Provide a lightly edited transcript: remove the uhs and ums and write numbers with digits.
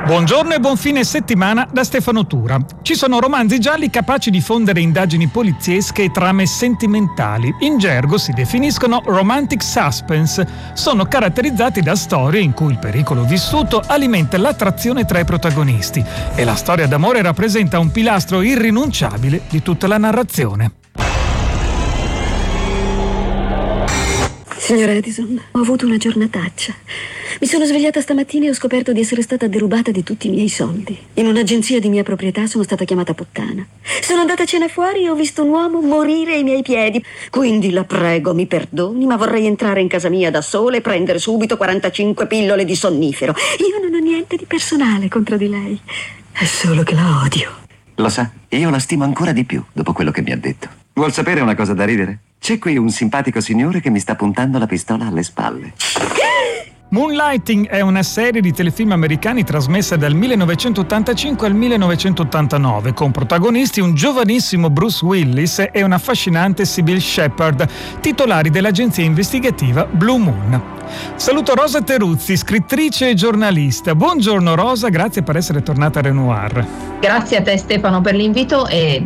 Buongiorno e buon fine settimana da Stefano Tura. Ci sono romanzi gialli capaci di fondere indagini poliziesche e trame sentimentali. In gergo si definiscono romantic suspense. Sono caratterizzati da storie in cui il pericolo vissuto alimenta l'attrazione tra i protagonisti e la storia d'amore rappresenta un pilastro irrinunciabile di tutta la narrazione. Signor Edison, ho avuto una giornataccia. Mi sono svegliata stamattina e ho scoperto di essere stata derubata di tutti i miei soldi. In un'agenzia di mia proprietà sono stata chiamata puttana. Sono andata a cena fuori e ho visto un uomo morire ai miei piedi. Quindi la prego, mi perdoni, ma vorrei entrare in casa mia da sola e prendere subito 45 pillole di sonnifero. Io non ho niente di personale contro di lei. È solo che la odio. Lo sa, io la stimo ancora di più dopo quello che mi ha detto. Vuol sapere una cosa da ridere? C'è qui un simpatico signore che mi sta puntando la pistola alle spalle. Moonlighting è una serie di telefilm americani trasmessa dal 1985 al 1989, con protagonisti un giovanissimo Bruce Willis e un'affascinante Sybil Shepherd, titolari dell'agenzia investigativa Blue Moon. Saluto Rosa Teruzzi, scrittrice e giornalista. Buongiorno Rosa, grazie per essere tornata a Renoir. Grazie a te Stefano per l'invito e